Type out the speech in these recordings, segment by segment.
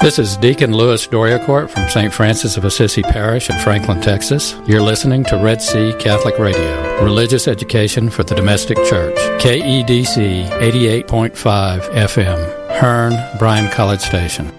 This is Deacon Louis Doriacourt from St. Francis of Assisi Parish in Franklin, Texas. You're listening to Red Sea Catholic Radio, religious education for the domestic church. KEDC 88.5 FM, Hearn, Bryan College Station.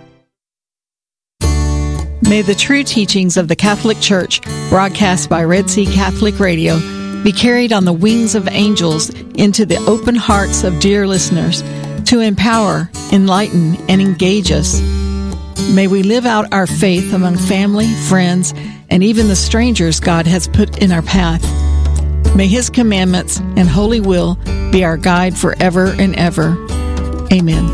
May the true teachings of the Catholic Church, broadcast by Red Sea Catholic Radio, be carried on the wings of angels into the open hearts of dear listeners to empower, enlighten, and engage us. May we live out our faith among family, friends, and even the strangers God has put in our path. May His commandments and holy will be our guide forever and ever. Amen.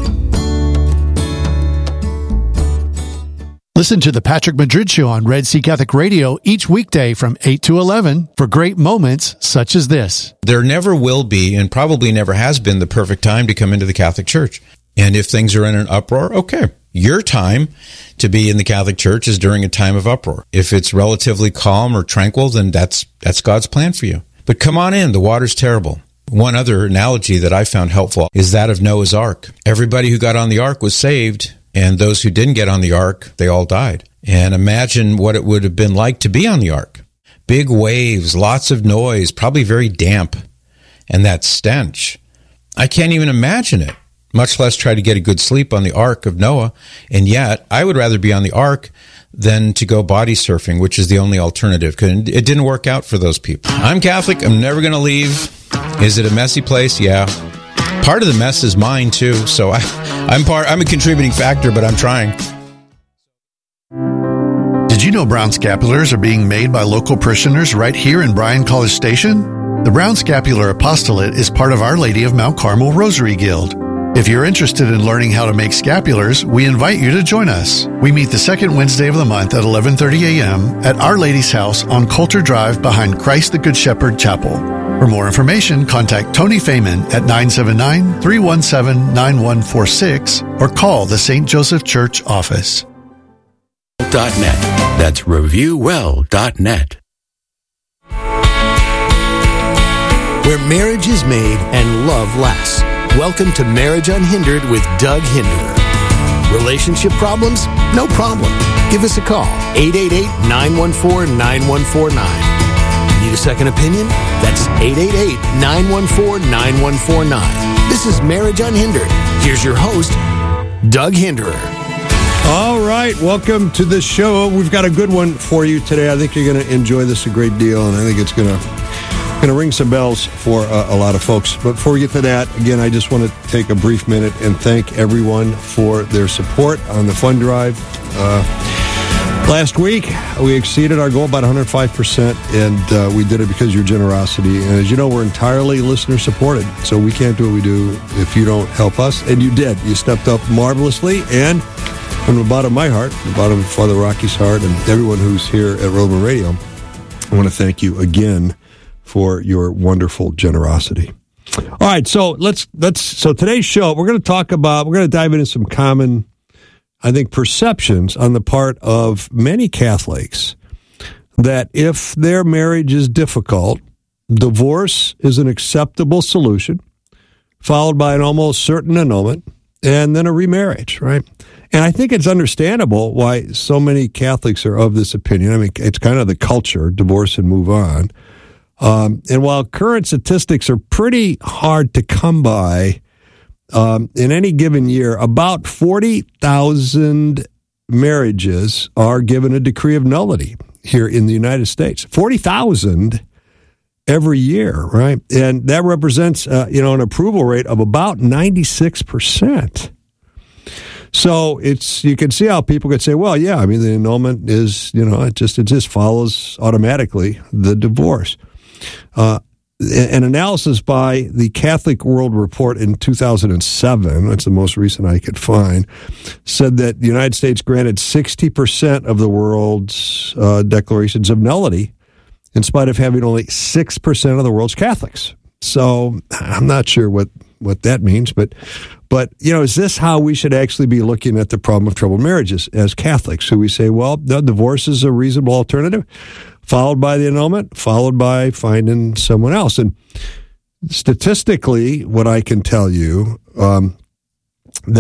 Listen to the Patrick Madrid Show on Red Sea Catholic Radio each weekday from 8 to 11 for great moments such as this. There never will be, and probably never has been, the perfect time to come into the Catholic Church. And if things are in an uproar, okay. Your time to be in the Catholic Church is during a time of uproar. If it's relatively calm or tranquil, then that's God's plan for you. But come on in. The water's terrible. One other analogy that I found helpful is that of Noah's Ark. Everybody who got on the ark was saved, and those who didn't get on the ark, they all died. And imagine what it would have been like to be on the ark. Big waves, lots of noise, probably very damp, and that stench. I can't even imagine it, much less try to get a good sleep on the Ark of Noah. And yet, I would rather be on the Ark than to go body surfing, which is the only alternative, because it didn't work out for those people. I'm Catholic. I'm never going to leave. Is it a messy place? Yeah. Part of the mess is mine, too. So I'm a contributing factor, but I'm trying. Did you know brown scapulars are being made by local parishioners right here in Bryan College Station? The Brown Scapular Apostolate is part of Our Lady of Mount Carmel Rosary Guild. If you're interested in learning how to make scapulars, we invite you to join us. We meet the second Wednesday of the month at 11:30 a.m. at Our Lady's house on Coulter Drive behind Christ the Good Shepherd Chapel. For more information, contact Tony Feynman at 979-317-9146 or call the St. Joseph Church office. .net. That's reviewwell.net. Where marriage is made and love lasts. Welcome to Marriage Unhindered with Doug Hinderer. Relationship problems? No problem. Give us a call, 888-914-9149. Need a second opinion? That's 888-914-9149. This is Marriage Unhindered. Here's your host, Doug Hinderer. All right, welcome to the show. We've got a good one for you today. I think you're going to enjoy this a great deal, and I think it's going to ring some bells for a lot of folks. But before we get to that, again, I just want to take a brief minute and thank everyone for their support on the fund drive. Last week, we exceeded our goal about 105%, and we did it because of your generosity. And as you know, we're entirely listener-supported, so we can't do what we do if you don't help us. And you did. You stepped up marvelously, and from the bottom of my heart, the bottom of Father Rocky's heart, and everyone who's here at Roman Radio, I want to thank you again for your wonderful generosity. All right, so so today's show, we're going to dive into some common, I think, perceptions on the part of many Catholics that if their marriage is difficult, divorce is an acceptable solution, followed by an almost certain annulment, and then a remarriage, right? And I think it's understandable why so many Catholics are of this opinion. I mean, it's kind of the culture, divorce and move on. And while current statistics are pretty hard to come by, in any given year, about 40,000 marriages are given a decree of nullity here in the United States. 40,000 every year, right? And that represents, an approval rate of about 96%. So you can see how people could say, well, yeah, I mean, the annulment is, it just follows automatically the divorce. An analysis by the Catholic World Report in 2007, that's the most recent I could find, said that the United States granted 60% of the world's declarations of nullity, in spite of having only 6% of the world's Catholics. So I'm not sure what that means, but is this how we should actually be looking at the problem of troubled marriages as Catholics? Should we say, well, no, divorce is a reasonable alternative, followed by the annulment, followed by finding someone else? And statistically, what I can tell you, that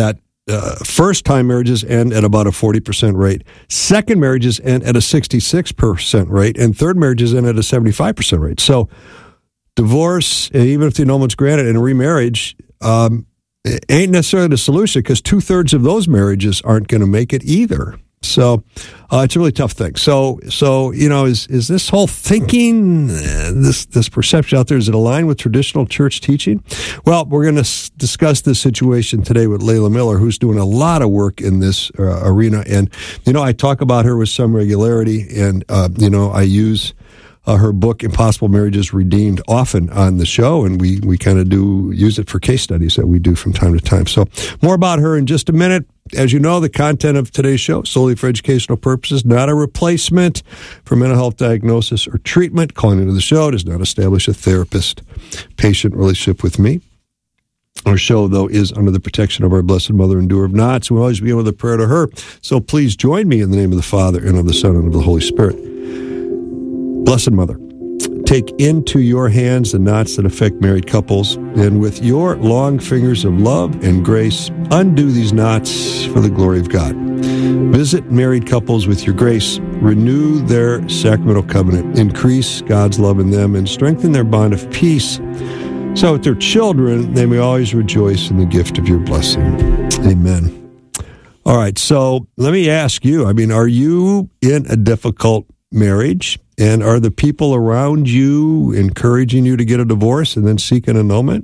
first-time marriages end at about a 40% rate. Second marriages end at a 66% rate. And third marriages end at a 75% rate. So divorce, even if the annulment's granted, and remarriage ain't necessarily the solution, because 2/3 of those marriages aren't going to make it either. So it's a really tough thing. So is this whole thinking, this perception out there, is it aligned with traditional church teaching? Well, we're going to discuss this situation today with Layla Miller, who's doing a lot of work in this arena. And, I talk about her with some regularity, and, I use her book, Impossible Marriages Redeemed, often on the show, and we kind of use it for case studies that we do from time to time. So more about her in just a minute. As you know, the content of today's show, solely for educational purposes, not a replacement for mental health diagnosis or treatment. Calling into the show does not establish a therapist-patient relationship with me. Our show, though, is under the protection of our Blessed Mother, Endurer of Knots. We always begin with a prayer to her. So please join me in the name of the Father, and of the Son, and of the Holy Spirit. Blessed Mother, take into your hands the knots that affect married couples, and with your long fingers of love and grace, undo these knots for the glory of God. Visit married couples with your grace, renew their sacramental covenant, increase God's love in them, and strengthen their bond of peace, so with their children, they may always rejoice in the gift of your blessing. Amen. All right, so let me ask you, are you in a difficult marriage? And are the people around you encouraging you to get a divorce and then seek an annulment?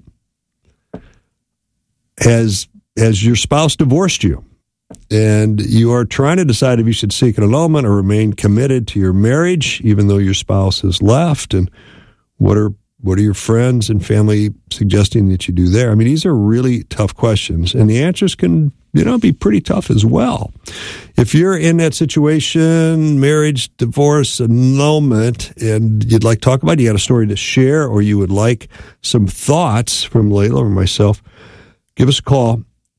Has your spouse divorced you? And you are trying to decide if you should seek an annulment or remain committed to your marriage, even though your spouse has left? And what are your friends and family suggesting that you do there? These are really tough questions, and the answers can be pretty tough as well. If you're in that situation, marriage, divorce, annulment, and you'd like to talk about it, you got a story to share, or you would like some thoughts from Layla or myself, give us a call,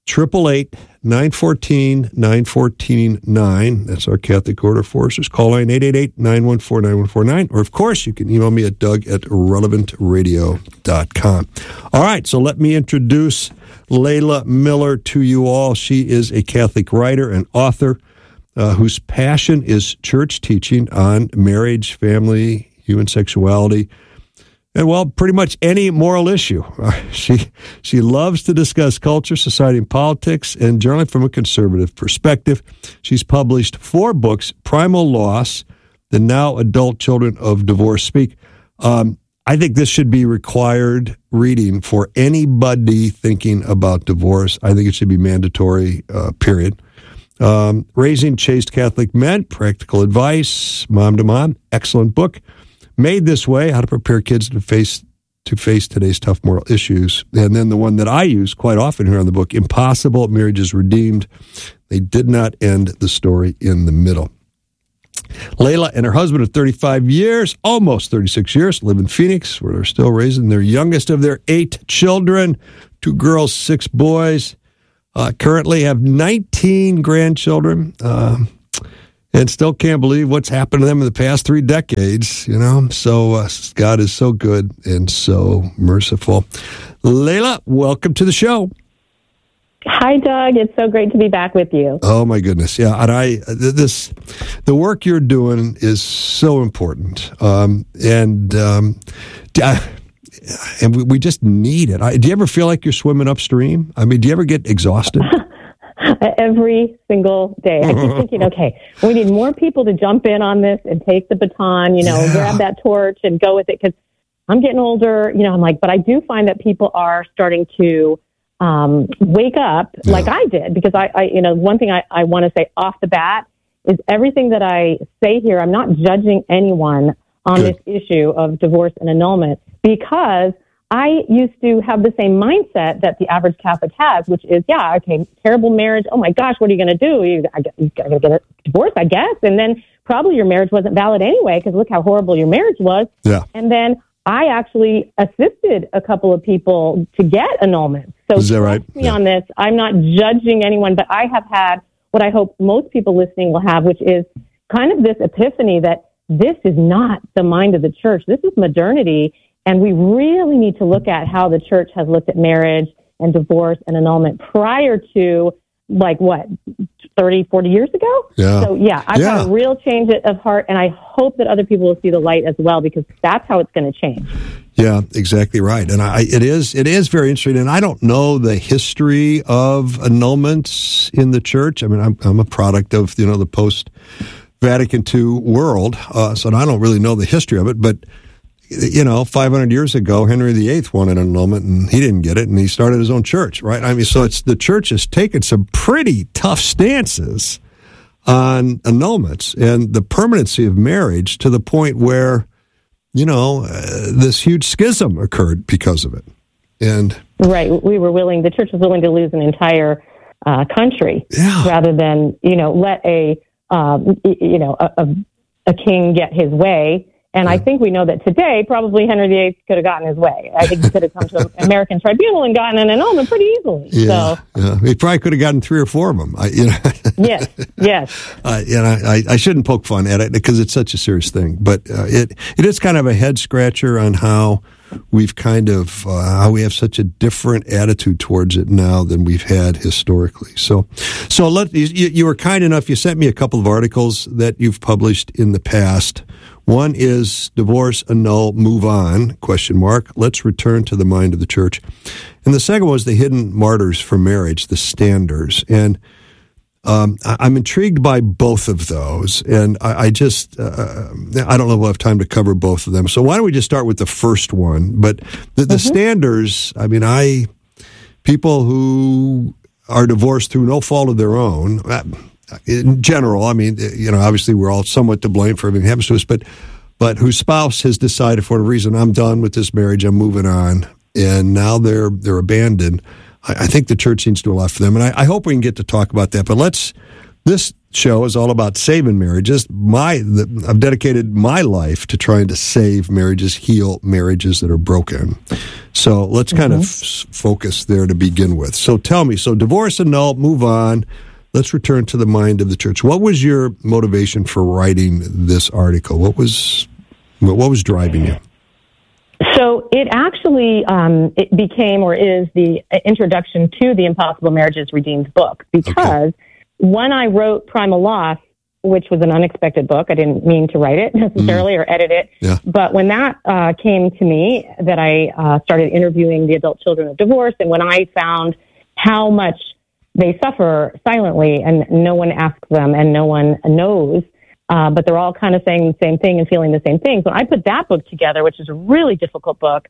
888-914-914-9. That's our Catholic Order Forces. Call line 888-914-9149. Or, of course, you can email me at doug@relevantradio.com. All right, so let me introduce Layla Miller to you all. She is a Catholic writer and author whose passion is church teaching on marriage, family, human sexuality, and, pretty much any moral issue. She loves to discuss culture, society, and politics, and generally from a conservative perspective. She's published 4 books: Primal Loss, The Now Adult Children of Divorce Speak. I think this should be required reading for anybody thinking about divorce. I think it should be mandatory, period. Raising Chaste Catholic Men, Practical Advice, Mom to Mom, excellent book. Made This Way, How to Prepare Kids to Face Today's Tough Moral Issues. And then the one that I use quite often here on the book, Impossible Marriages Redeemed. They did not end the story in the middle. Layla and her husband of 35 years, almost 36 years, live in Phoenix, where they're still raising their youngest of their 8 children, 2 girls, 6 boys. Currently have 19 grandchildren, and still can't believe what's happened to them in the past 3 decades, So God is so good and so merciful. Layla, welcome to the show. Hi, Doug. It's so great to be back with you. Oh my goodness, yeah. And the work you're doing is so important, and we just need it. Do you ever feel like you're swimming upstream? Do you ever get exhausted? Every single day. I keep thinking, okay, we need more people to jump in on this and take the baton. Grab that torch and go with it, because I'm getting older. I'm like, but I do find that people are starting to wake up like I did, because I one thing I want to say off the bat is everything that I say here, I'm not judging anyone on this issue of divorce and annulment, because I used to have the same mindset that the average Catholic has, which is, terrible marriage. Oh my gosh, what are you going to do? You got to get a divorce, I guess. And then probably your marriage wasn't valid anyway, because look how horrible your marriage was. Yeah. And then I actually assisted a couple of people to get annulment. So is that right? Me on this. I'm not judging anyone, but I have had what I hope most people listening will have, which is kind of this epiphany that this is not the mind of the church. This is modernity, and we really need to look at how the church has looked at marriage and divorce and annulment prior to like what, 30, 40 years ago? Yeah. So I've got a real change of heart, and I hope that other people will see the light as well, because that's how it's going to change. Yeah, exactly right. And it is very interesting. And I don't know the history of annulments in the church. I mean, I'm a product of, the post-Vatican II world, so I don't really know the history of it. But, 500 years ago, Henry VIII wanted an annulment, and he didn't get it, and he started his own church, right? I mean, so the church has taken some pretty tough stances on annulments and the permanency of marriage, to the point where this huge schism occurred because of it. And right, the church was willing to lose an entire country rather than, let a king get his way. And I think we know that today, probably Henry VIII could have gotten his way. I think he could have come to an American tribunal and gotten an annulment pretty easily. Yeah, he probably could have gotten 3 or 4 of them. Yes. I shouldn't poke fun at it because it's such a serious thing, but it is kind of a head scratcher on how we've how we have such a different attitude towards it now than we've had historically. So you were kind enough. You sent me a couple of articles that you've published in the past. One is Divorce, Annul, Move On, ? Let's return to the mind of the church. And the second was The Hidden Martyrs for Marriage, the Standers. And I'm intrigued by both of those. And I don't know if we'll have time to cover both of them. So why don't we just start with the first one? But the Standers, I mean, people who are divorced through no fault of their own, in general, I mean, obviously we're all somewhat to blame for everything that happens to us, but whose spouse has decided for a reason, I'm done with this marriage, I'm moving on, and now they're abandoned. I think the church needs to do a lot for them, and I hope we can get to talk about that. But this show is all about saving marriages. I've dedicated my life to trying to save marriages, heal marriages that are broken. So let's kind of focus there to begin with. So tell me, divorce, annul, move on. Let's return to the mind of the church. What was your motivation for writing this article? What was driving you? So it actually it became or is the introduction to the Impossible Marriages Redeemed book, because when I wrote Primal Loss, which was an unexpected book, I didn't mean to write it necessarily or edit it. Yeah. But when that came to me, that I started interviewing the adult children of divorce, and when I found how much they suffer silently and no one asks them and no one knows, but they're all kind of saying the same thing and feeling the same things. When I put that book together, which is a really difficult book,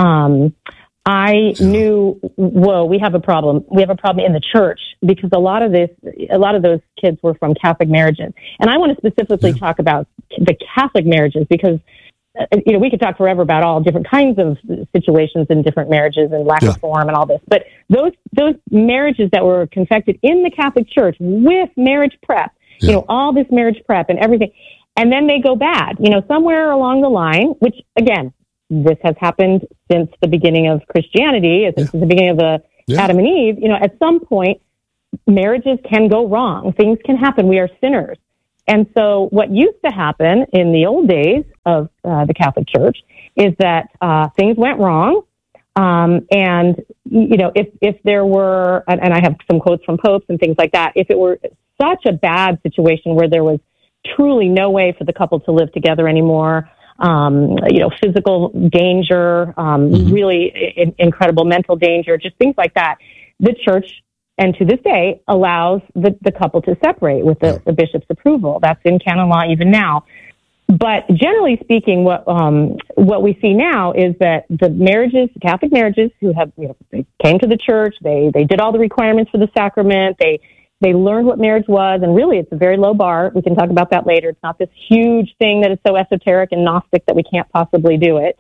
I knew, whoa, we have a problem. We have a problem in the church, because a lot of those kids were from Catholic marriages. And I want to specifically talk about the Catholic marriages, because we could talk forever about all different kinds of situations in different marriages and lack of form and all this. But those marriages that were confected in the Catholic Church with marriage prep, all this marriage prep and everything, and then they go bad, somewhere along the line, which, again, this has happened since the beginning of Christianity, since the beginning of the Adam and Eve. At some point, marriages can go wrong. Things can happen. We are sinners. And so what used to happen in the old days of the Catholic Church is that things went wrong. And, if there were, and I have some quotes from popes and things like that, if it were such a bad situation where there was truly no way for the couple to live together anymore, physical danger, really incredible mental danger, just things like that, the church, and to this day, allows the couple to separate with the bishop's approval. That's in canon law even now. But generally speaking, what we see now is that the Catholic marriages who have, they came to the church, they did all the requirements for the sacrament, they learned what marriage was, and really it's a very low bar. We can talk about that later. It's not this huge thing that is so esoteric and Gnostic that we can't possibly do it.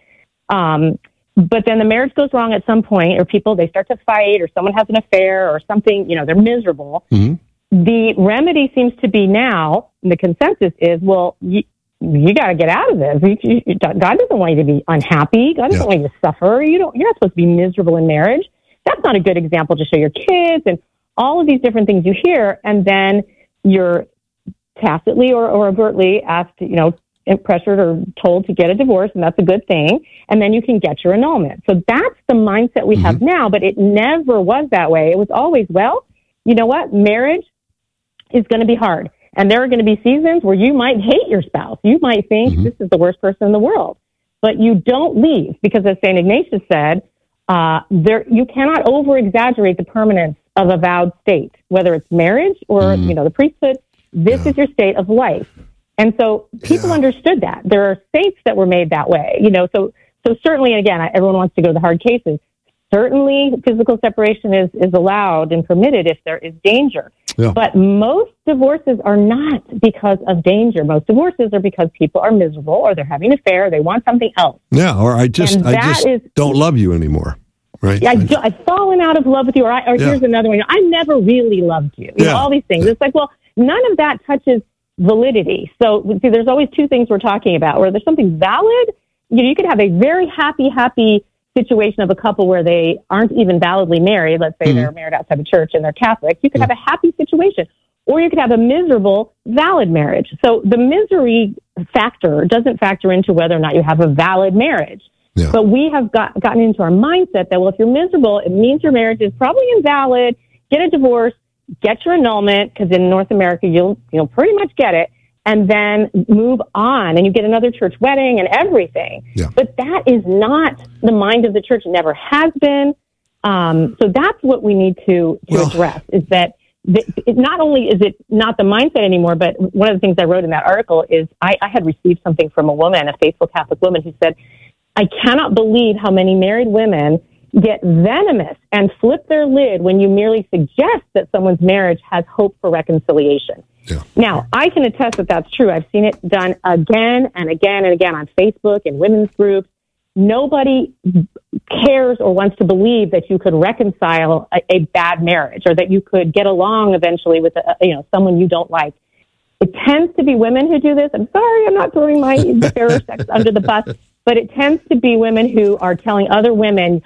But then the marriage goes wrong at some point, or they start to fight, or someone has an affair or something, they're miserable. Mm-hmm. The remedy seems to be now, and the consensus is, well, you got to get out of this. God doesn't want you to be unhappy. God doesn't want you to suffer. You're not supposed to be miserable in marriage. That's not a good example to show your kids, and all of these different things you hear, and then you're tacitly or overtly asked, pressured or told to get a divorce, and that's a good thing, and then you can get your annulment. So that's the mindset we have now, but it never was that way. It was always, you know what? Marriage is going to be hard. And there are going to be seasons where you might hate your spouse. You might think this is the worst person in the world. But you don't leave because, as St. Ignatius said, you cannot over-exaggerate the permanence of a vowed state, whether it's marriage or, the priesthood. This is your state of life. And so people understood that. There are saints that were made that way, so certainly, and again, everyone wants to go to the hard cases. Certainly, physical separation is allowed and permitted if there is danger. Yeah. But most divorces are not because of danger. Most divorces are because people are miserable, or they're having an affair, or they want something else. Yeah, or I just don't love you anymore. Right? I've fallen out of love with you, or here's another one. I never really loved you. All these things. It's like, well, none of that touches validity. So, see, there's always two things we're talking about. Where there's something valid, you could have a very happy situation of a couple where they aren't even validly married. Let's say they're married outside the church and they're Catholic. You could have a happy situation, or you could have a miserable valid marriage. So the misery factor doesn't factor into whether or not you have a valid marriage. Yeah. But we have gotten into our mindset that, well, if you're miserable, it means your marriage is probably invalid. Get a divorce, get your annulment, because in North America, you'll pretty much get it, and then move on, and you get another church wedding and everything. Yeah. But that is not the mind of the church. It never has been. So that's what we need to address, is that not only is it not the mindset anymore, but one of the things I wrote in that article is I had received something from a woman, a faithful Catholic woman, who said, I cannot believe how many married women get venomous and flip their lid when you merely suggest that someone's marriage has hope for reconciliation. Yeah. Now, I can attest that that's true. I've seen it done again and again and again on Facebook and women's groups. Nobody cares or wants to believe that you could reconcile a bad marriage, or that you could get along eventually with someone you don't like. It tends to be women who do this. I'm sorry, I'm not throwing my fairer sex under the bus, but it tends to be women who are telling other women,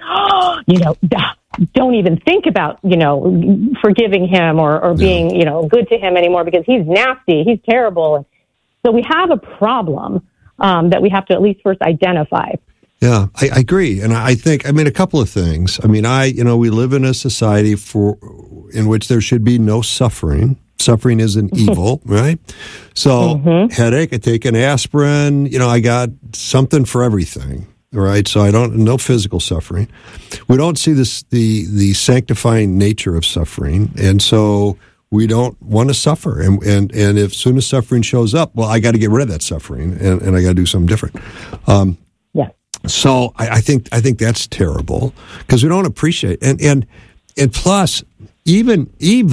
don't even think about, forgiving him or being, good to him anymore, because he's nasty, he's terrible. So we have a problem that we have to at least first identify. Yeah, I agree. And I think, a couple of things. We live in a society in which there should be no suffering. Suffering is an evil, right? So headache, I take an aspirin, I got something for everything, right? So no physical suffering. We don't see the sanctifying nature of suffering. And so we don't want to suffer. And if soon as suffering shows up, well, I got to get rid of that suffering and I got to do something different. So I think that's terrible, because we don't appreciate and plus, even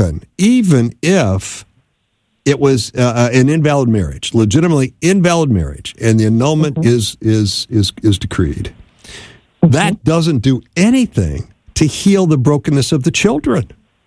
if it was an invalid marriage, legitimately invalid marriage, and the annulment is decreed, that doesn't do anything to heal the brokenness of the children.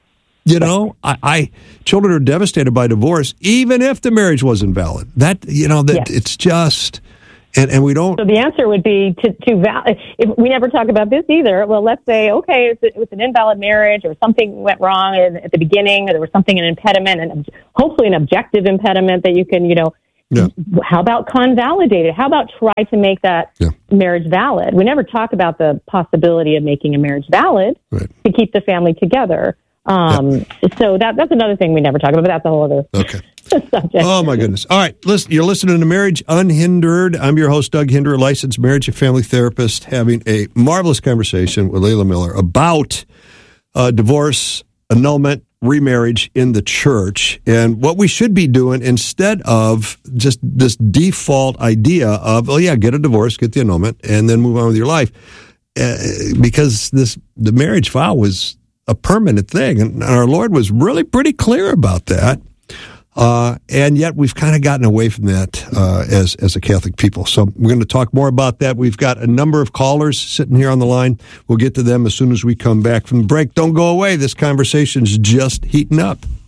Children are devastated by divorce, even if the marriage was invalid. It's just. And we don't. So the answer would be if we never talk about this either. Well, let's say, okay, it was an invalid marriage, or something went wrong at the beginning, or there was an impediment, and hopefully an objective impediment that you can, How about convalidate it? How about try to make that marriage valid? We never talk about the possibility of making a marriage valid to keep the family together. So that's another thing we never talk about, but that's a whole other subject. Oh, my goodness. All right, listen, you're listening to Marriage Unhindered. I'm your host, Doug Hinderer, licensed marriage and family therapist, having a marvelous conversation with Layla Miller about divorce, annulment, remarriage in the church, and what we should be doing instead of just this default idea of, get a divorce, get the annulment, and then move on with your life. Because the marriage vow was a permanent thing, and our Lord was really pretty clear about that. And yet we've kind of gotten away from that as a Catholic people. So we're going to talk more about that. We've got a number of callers sitting here on the line. We'll get to them as soon as we come back from the break. Don't go away. This conversation's just heating up.